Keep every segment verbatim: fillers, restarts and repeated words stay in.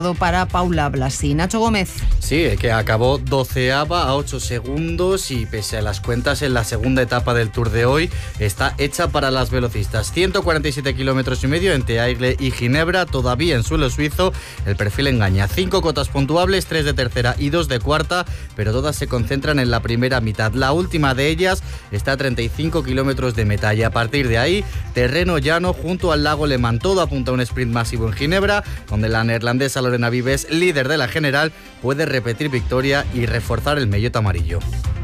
para Paula Blasi. Nacho Gómez. Sí, que acabó doceava a ocho segundos y pese a las cuentas en la segunda etapa del Tour de hoy está hecha para las velocistas. ciento cuarenta y siete kilómetros y medio entre Aigle y Ginebra, todavía en suelo suizo. El perfil engaña. Cinco cotas puntuables, tres de tercera y dos de cuarta, pero todas se concentran en la primera mitad. La última de ellas está a treinta y cinco kilómetros de meta y a partir de ahí, terreno llano junto al lago Le Mans. Todo apunta a un sprint masivo en Ginebra, donde la neerlandesa Lorena Vives, líder de la general, puede repetir victoria y reforzar el maillot amarillo.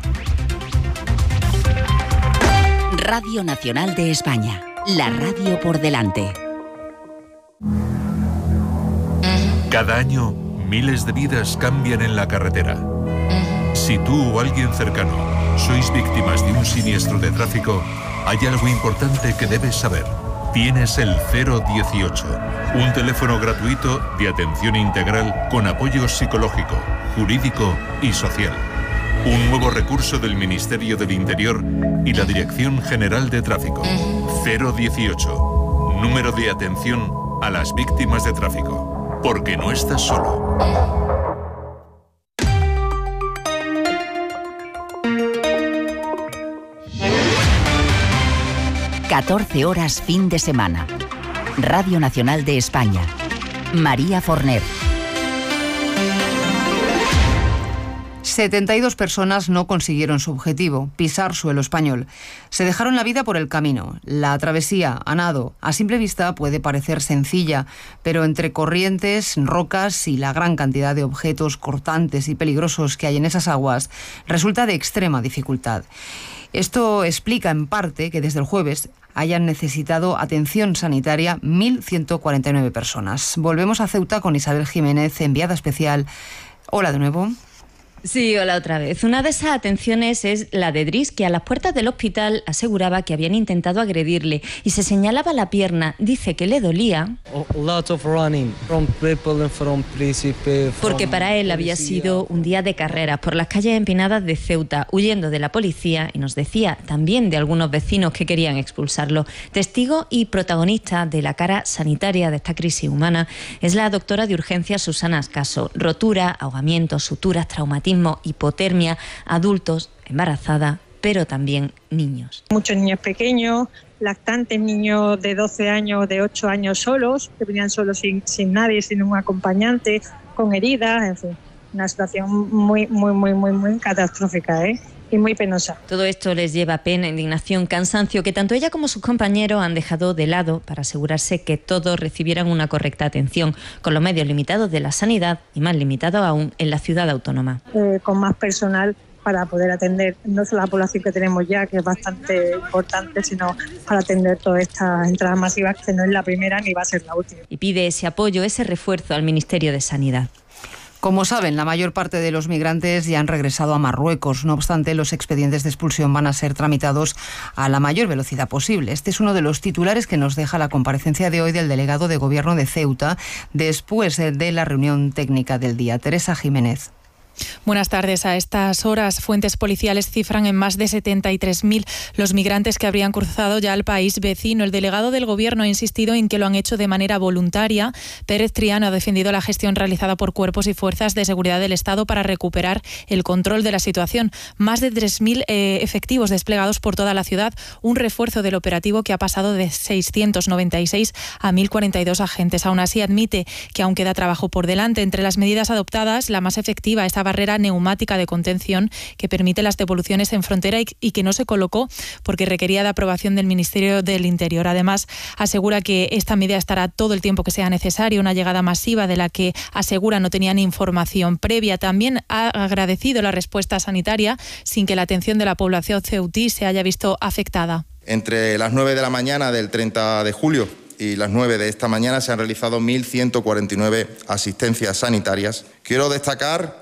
Radio Nacional de España, la radio por delante. Cada año, miles de vidas cambian en la carretera. Si tú o alguien cercano sois víctimas de un siniestro de tráfico, hay algo importante que debes saber. Tienes el cero dieciocho, un teléfono gratuito de atención integral con apoyo psicológico, jurídico y social. Un nuevo recurso del Ministerio del Interior y la Dirección General de Tráfico. cero dieciocho, número de atención a las víctimas de tráfico. Porque no estás solo. catorce horas fin de semana. Radio Nacional de España. María Forner. setenta y dos personas no consiguieron su objetivo, pisar suelo español. Se dejaron la vida por el camino. La travesía a nado, a simple vista, puede parecer sencilla, pero entre corrientes, rocas y la gran cantidad de objetos cortantes y peligrosos que hay en esas aguas, resulta de extrema dificultad. Esto explica en parte que desde el jueves hayan necesitado atención sanitaria mil ciento cuarenta y nueve personas. Volvemos a Ceuta con Isabel Jiménez, enviada especial. Hola de nuevo. Sí, hola otra vez. Una de esas atenciones es la de Dris, que a las puertas del hospital aseguraba que habían intentado agredirle y se señalaba la pierna. Dice que le dolía porque para él había sido un día de carreras por las calles empinadas de Ceuta, huyendo de la policía, y nos decía también de algunos vecinos que querían expulsarlo. Testigo y protagonista de la cara sanitaria de esta crisis humana es la doctora de urgencias Susana Ascaso. Rotura, ahogamientos, suturas, traumatismo, hipotermia, adultos, embarazada, pero también niños. Muchos niños pequeños, lactantes, niños de doce años, de ocho años solos, que venían solos sin, sin nadie, sin un acompañante, con heridas, en fin, una situación muy, muy, muy, muy, muy catastrófica, ¿eh? Y muy penosa. Todo esto les lleva pena, indignación, cansancio, que tanto ella como sus compañeros han dejado de lado para asegurarse que todos recibieran una correcta atención, con los medios limitados de la sanidad y más limitados aún en la ciudad autónoma. Eh, con más personal para poder atender no solo la población que tenemos ya, que es bastante importante, sino para atender todas estas entradas masivas, que no es la primera ni va a ser la última. Y pide ese apoyo, ese refuerzo al Ministerio de Sanidad. Como saben, la mayor parte de los migrantes ya han regresado a Marruecos. No obstante, los expedientes de expulsión van a ser tramitados a la mayor velocidad posible. Este es uno de los titulares que nos deja la comparecencia de hoy del delegado de Gobierno de Ceuta después de la reunión técnica del día. Teresa Jiménez. Buenas tardes. A estas horas, fuentes policiales cifran en más de setenta y tres mil los migrantes que habrían cruzado ya al país vecino. El delegado del Gobierno ha insistido en que lo han hecho de manera voluntaria. Pérez Triano ha defendido la gestión realizada por cuerpos y fuerzas de seguridad del Estado para recuperar el control de la situación. Más de tres mil eh, efectivos desplegados por toda la ciudad, un refuerzo del operativo que ha pasado de seiscientos noventa y seis a mil cuarenta y dos agentes. Aún así, admite que aún queda trabajo por delante. Entre las medidas adoptadas, la más efectiva esta barrera neumática de contención que permite las devoluciones en frontera y, y que no se colocó porque requería de aprobación del Ministerio del Interior. Además, asegura que esta medida estará todo el tiempo que sea necesario, una llegada masiva de la que asegura no tenían información previa. También ha agradecido la respuesta sanitaria sin que la atención de la población ceutí se haya visto afectada. Entre las nueve de la mañana del treinta de julio y las nueve de esta mañana se han realizado mil ciento cuarenta y nueve asistencias sanitarias. Quiero destacar que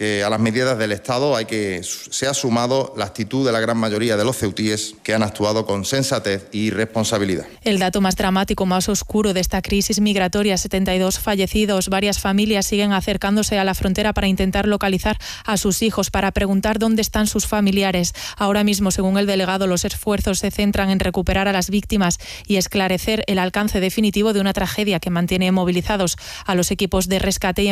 que a las medidas del Estado hay que se ha sumado la actitud de la gran mayoría de los ceutíes, que han actuado con sensatez y responsabilidad. El dato más dramático, más oscuro de esta crisis migratoria, setenta y dos fallecidos. Varias familias siguen acercándose a la frontera para intentar localizar a sus hijos, para preguntar dónde están sus familiares. Ahora mismo, según el delegado, los esfuerzos se centran en recuperar a las víctimas y esclarecer el alcance definitivo de una tragedia que mantiene movilizados a los equipos de rescate y